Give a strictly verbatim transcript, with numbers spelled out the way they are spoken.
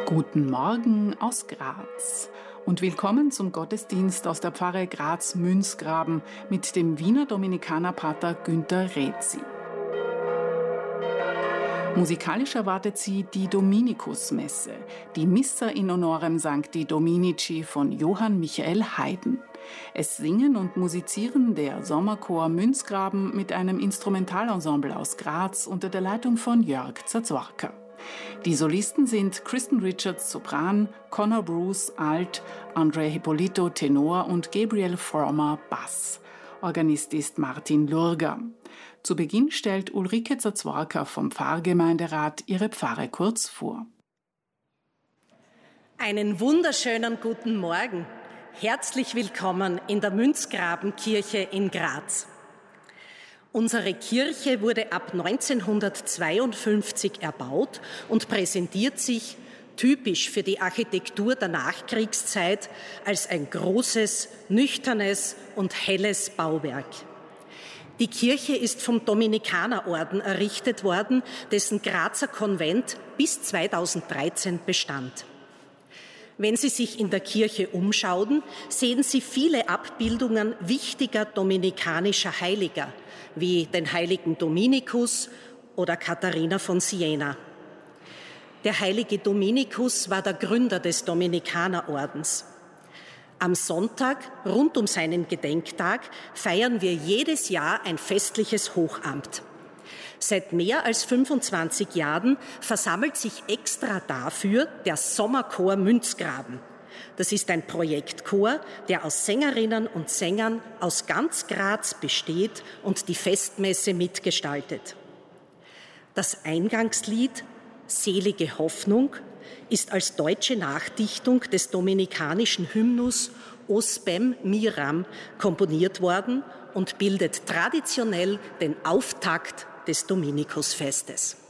Guten Morgen aus Graz und willkommen zum Gottesdienst aus der Pfarre Graz-Münzgraben mit dem Wiener Dominikanerpater Günter Rätzi. Musikalisch erwartet sie die Dominikusmesse, die Missa in honorem Sancti Dominici von Johann Michael Haydn. Es singen und musizieren der Sommerchor Münzgraben mit einem Instrumentalensemble aus Graz unter der Leitung von Jörg Zazorka. Die Solisten sind Kristen Richards Sopran, Conor Bruce Alt, André Hippolito Tenor und Gabriel Frommer Bass. Organist ist Martin Lurger. Zu Beginn stellt Ulrike Zazorka vom Pfarrgemeinderat ihre Pfarre kurz vor. Einen wunderschönen guten Morgen. Herzlich willkommen in der Münzgrabenkirche in Graz. Unsere Kirche wurde ab neunzehnhundertzweiundfünfzig erbaut und präsentiert sich, typisch für die Architektur der Nachkriegszeit, als ein großes, nüchternes und helles Bauwerk. Die Kirche ist vom Dominikanerorden errichtet worden, dessen Grazer Konvent bis zweitausenddreizehn bestand. Wenn Sie sich in der Kirche umschauen, sehen Sie viele Abbildungen wichtiger dominikanischer Heiliger, wie den heiligen Dominikus oder Katharina von Siena. Der heilige Dominikus war der Gründer des Dominikanerordens. Am Sonntag, rund um seinen Gedenktag, feiern wir jedes Jahr ein festliches Hochamt. Seit mehr als fünfundzwanzig Jahren versammelt sich extra dafür der Sommerchor Münzgraben. Das ist ein Projektchor, der aus Sängerinnen und Sängern aus ganz Graz besteht und die Festmesse mitgestaltet. Das Eingangslied »Selige Hoffnung« ist als deutsche Nachdichtung des dominikanischen Hymnus O Spem Miram komponiert worden und bildet traditionell den Auftakt des Dominikusfestes.